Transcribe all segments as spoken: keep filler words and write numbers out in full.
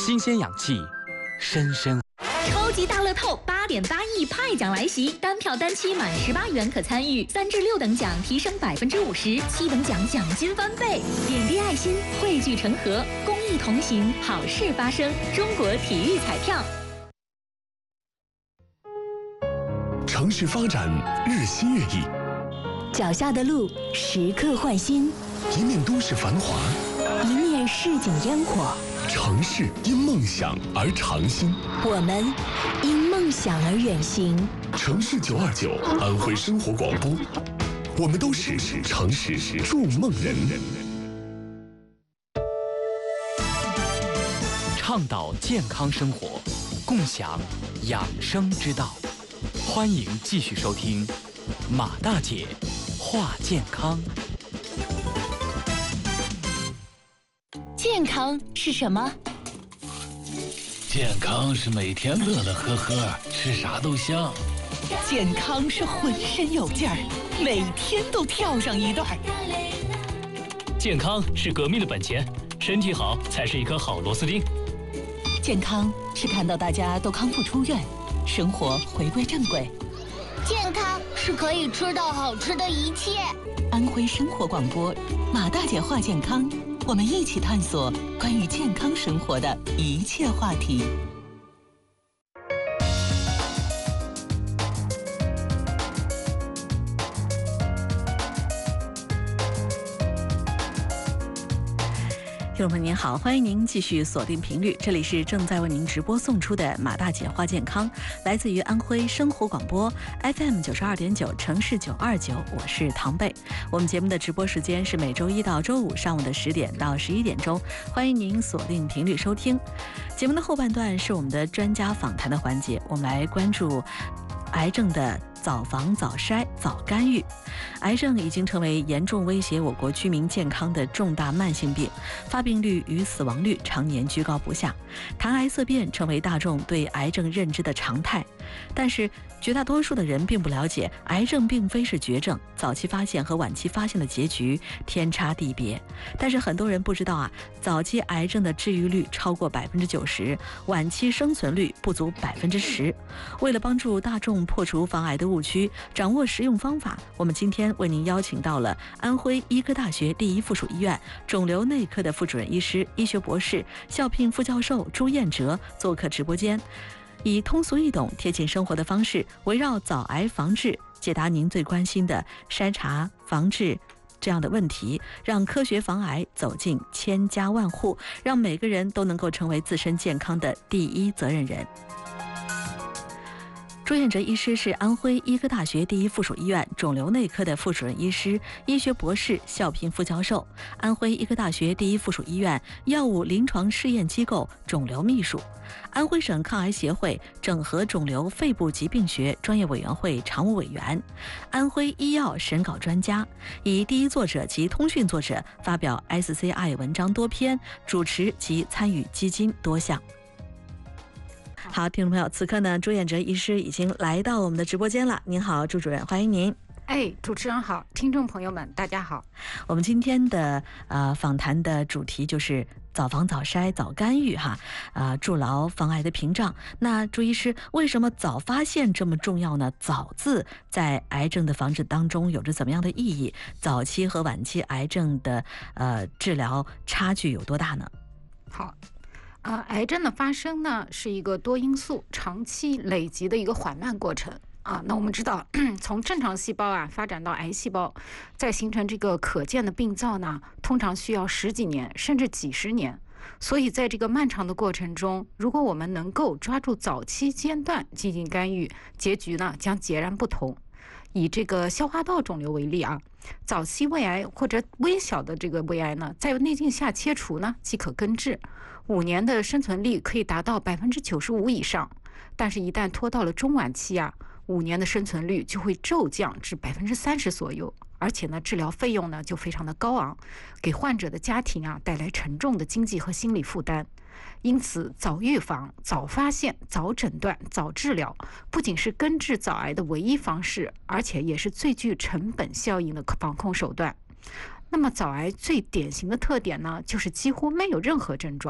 新鲜氧气，深深。 超级大乐透八点八亿派奖来袭，单票单期满十八元可参与，三至六等奖提升百分之五十，七等奖奖金翻倍。点滴爱心，汇聚成河，公益同行，好事发生。中国体育彩票。 城市发展日新月异， 脚下的路时刻换新， 一面都市繁华， 一面市井烟火。 城市因梦想而长新， 我们因梦想而远行。 城市九二九，安徽生活广播，我们都是城市筑梦人。 倡导健康生活，共享养生之道。欢迎继续收听马大姐话健康。 健康是什么？ 健康是每天乐乐呵呵，吃啥都香。 健康是浑身有劲儿，每天都跳上一段。 健康是革命的本钱，身体好才是一颗好螺丝钉。 健康是看到大家都康复出院，生活回归正轨。 健康是可以吃到好吃的一切。 安徽生活广播，马大姐话健康，我们一起探索关于健康生活的一切话题。 听众朋友您好，欢迎您继续锁定频率，这里是正在为您直播送出的马大姐话健康，来自于安徽生活广播 F M 九十二点九，城市九二九，我是唐贝。我们节目的直播时间是每周一到周五上午的十点到十一点钟，欢迎您锁定频率收听。节目的后半段是我们的专家访谈的环节，我们来关注癌症的早防早筛早干预。癌症已经成为严重威胁我国居民健康的重大慢性病，发病率与死亡率常年居高不下，谈癌色变成为大众对癌症认知的常态。但是绝大多数的人并不了解，癌症并非是绝症，早期发现和晚期发现的结局天差地别。但是很多人不知道啊，早期癌症的治愈率超过百分之九十，晚期生存率不足百分之十。为了帮助大众破除防癌的误区，掌握实用方法，我们今天为您邀请到了安徽医科大学第一附属医院肿瘤内科的副主任医师、医学博士、校聘副教授朱彦哲做客直播间，以通俗易懂、贴近生活的方式，围绕早癌防治，解答您最关心的筛查、防治这样的问题，让科学防癌走进千家万户，让每个人都能够成为自身健康的第一责任人。朱彦哲医师是安徽医科大学第一附属医院肿瘤内科的副主任医师、医学博士、校聘副教授，安徽医科大学第一附属医院药物临床试验机构肿瘤秘书，安徽省抗癌协会整合肿瘤肺部疾病学专业委员会常务委员，安徽医药审稿专家，以第一作者及通讯作者，发表 S C I 文章多篇，主持及参与基金多项。好，听众朋友，此刻呢，朱彦哲医师已经来到我们的直播间了。您好，朱主任，欢迎您。 哎，主持人好，听众朋友们，大家好。 我们今天的呃访谈的主题就是早防早筛早干预哈，啊、呃，筑牢防癌的屏障。那朱医师，为什么早发现这么重要呢？早字在癌症的防治当中有着怎么样的意义？早期和晚期癌症的呃治疗差距有多大呢？ 好。呃，癌症的发生呢，是一个多因素、长期累积的一个缓慢过程啊。那我们知道，从正常细胞啊发展到癌细胞，再形成这个可见的病灶呢，通常需要十几年甚至几十年。所以在这个漫长的过程中，如果我们能够抓住早期间段进行干预，结局呢将截然不同。以这个消化道肿瘤为例啊，早期胃癌或者微小的这个胃癌呢，在内镜下切除呢即可根治。五年的生存率可以达到百分之九十五以上，但是，一旦拖到了中晚期啊，五年的生存率就会骤降至百分之三十左右，而且呢，治疗费用呢就非常的高昂，给患者的家庭啊带来沉重的经济和心理负担。因此，早预防、早发现、早诊断、早治疗，不仅是根治早癌的唯一方式，而且也是最具成本效应的防控手段。那么早癌最典型的特点呢，就是几乎没有任何症状。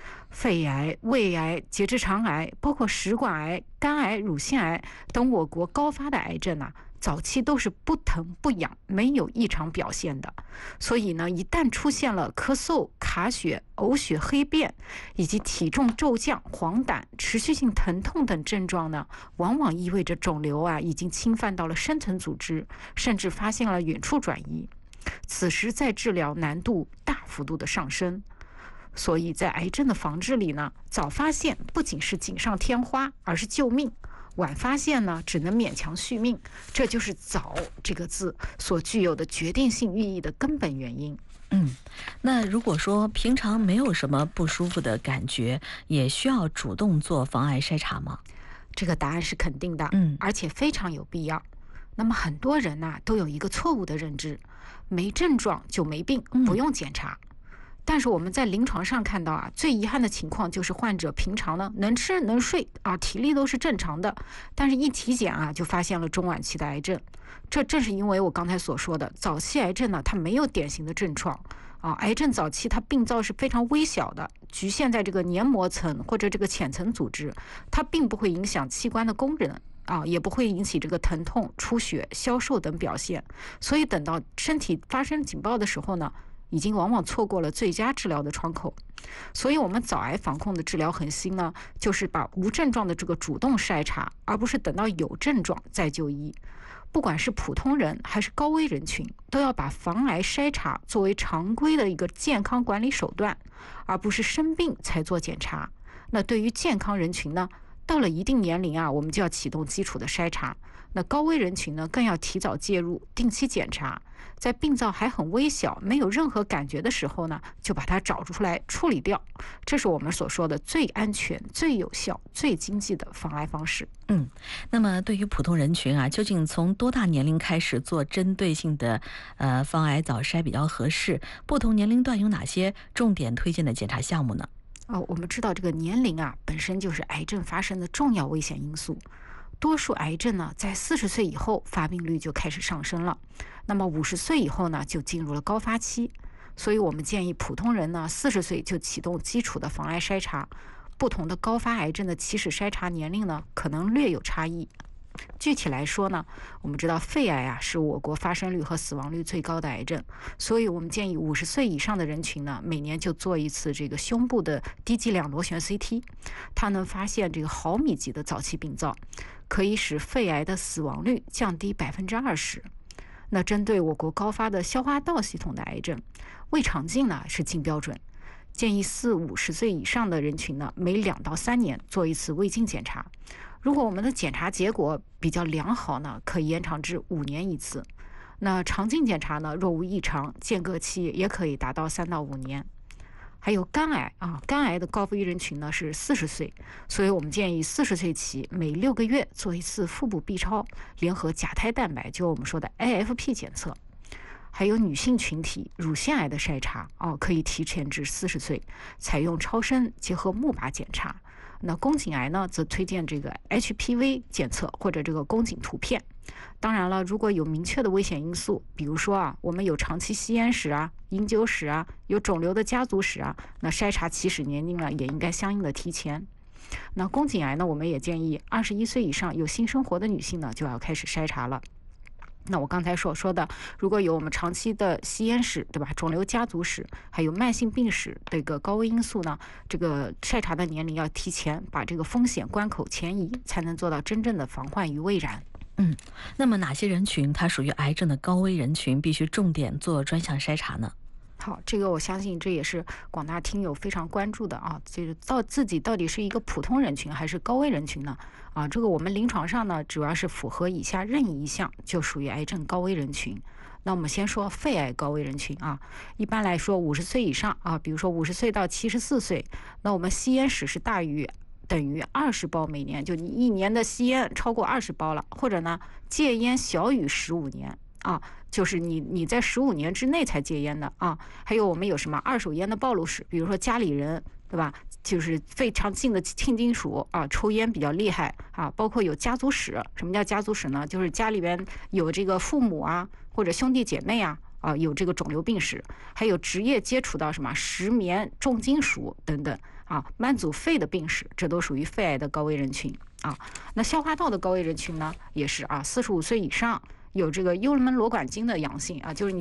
肺癌、胃癌、结直肠癌，包括食管癌、肝癌、乳腺癌等我国高发的癌症啊，早期都是不疼不痒，没有异常表现的。所以呢，一旦出现了咳嗽、卡血、呕血、黑便，以及体重骤降、黄疸、持续性疼痛等症状呢，往往意味着肿瘤啊已经侵犯到了深层组织，甚至发现了远处转移。此时再治疗难度大幅度的上升。所以在癌症的防治里呢，早发现不仅是锦上添花，而是救命；晚发现呢，只能勉强续命。这就是“早”这个字所具有的决定性寓意的根本原因。 嗯，那如果说平常没有什么不舒服的感觉，也需要主动做防癌筛查吗？ 这个答案是肯定的， 嗯， 而且非常有必要。那么很多人呢、啊、都有一个错误的认知，没症状就没病，不用检查。嗯，但是我们在临床上看到啊，最遗憾的情况就是患者平常呢能吃能睡啊，体力都是正常的，但是一体检啊就发现了中晚期的癌症。这正是因为我刚才所说的，早期癌症呢它没有典型的症状啊，癌症早期它病灶是非常微小的，局限在这个黏膜层或者这个浅层组织，它并不会影响器官的功能。啊，也不会引起这个疼痛、出血、消瘦等表现，所以等到身体发生警报的时候呢，已经往往错过了最佳治疗的窗口。所以我们早癌防控的治疗核心呢，就是把无症状的这个主动筛查，而不是等到有症状再就医。不管是普通人还是高危人群，都要把防癌筛查作为常规的一个健康管理手段，而不是生病才做检查。那对于健康人群呢，到了一定年龄啊，我们就要启动基础的筛查。那高危人群呢，更要提早介入，定期检查。在病灶还很微小、没有任何感觉的时候呢，就把它找出来处理掉。这是我们所说的最安全、最有效、最经济的防癌方式。 嗯，那么对于普通人群啊，究竟从多大年龄开始做针对性的呃防癌早筛比较合适？不同年龄段有哪些重点推荐的检查项目呢？ 哦，我们知道这个年龄啊，本身就是癌症发生的重要危险因素。多数癌症呢，在四十岁以后发病率就开始上升了，那么五十岁以后呢，就进入了高发期。所以我们建议普通人呢，四十岁就启动基础的防癌筛查。不同的高发癌症的起始筛查年龄呢，可能略有差异。具体来说呢，我们知道肺癌啊是我国发生率和死亡率最高的癌症，所以我们建议五十岁以上的人群呢，每年就做一次这个胸部的低剂量螺旋 C T， 它能发现这个毫米级的早期病灶，可以使肺癌的死亡率降低百分之二十。那针对我国高发的消化道系统的癌症，胃肠镜呢是净标准，建议四五十岁以上的人群呢，每两到三年做一次胃镜检查。如果我们的检查结果比较良好呢，可以延长至五年一次。那肠镜检查呢，若无异常，间隔期也可以达到三到五年。还有肝癌啊，肝癌的高危人群呢是四十岁，所以我们建议四十岁起每六个月做一次腹部 B 超，联合甲胎蛋白，就我们说的 A F P 检测。还有女性群体乳腺癌的筛查啊，可以提前至四十岁，采用超声结合钼靶检查。那宫颈癌呢，则推荐这个 H P V 检测或者这个宫颈图片。当然了，如果有明确的危险因素，比如说啊，我们有长期吸烟史啊、饮酒史啊，有肿瘤的家族史啊，那筛查起始年龄呢，也应该相应的提前。那宫颈癌呢，我们也建议二十一岁以上有性生活的女性呢，就要开始筛查了。那我刚才所说的，如果有我们长期的吸烟史，对吧？肿瘤家族史，还有慢性病史这个高危因素呢，这个筛查的年龄要提前，把这个风险关口前移，才能做到真正的防患于未然。 嗯，那么哪些人群它属于癌症的高危人群，必须重点做专项筛查呢？ 好，这个我相信这也是广大听友非常关注的啊，就是到自己到底是一个普通人群还是高危人群呢？啊，这个我们临床上呢，主要是符合以下任意一项就属于癌症高危人群。那我们先说肺癌高危人群啊，一般来说五十岁以上啊，比如说五十岁到七十四岁，那我们吸烟史是大于等于二十包每年，就你一年的吸烟超过二十包了，或者呢戒烟小于十五年啊。就是你你在十五年之内才戒烟的啊，还有我们有什么二手烟的暴露史，比如说家里人对吧，就是非常近的亲金属啊，抽烟比较厉害啊，包括有家族史。什么叫家族史呢？就是家里边有这个父母啊或者兄弟姐妹啊啊、有这个肿瘤病史，还有职业接触到什么石棉、重金属等等啊，满足肺的病史，这都属于肺癌的高危人群啊。那消化道的高危人群呢，也是啊，四十五岁以上有这个幽门螺管菌的阳性啊，就是你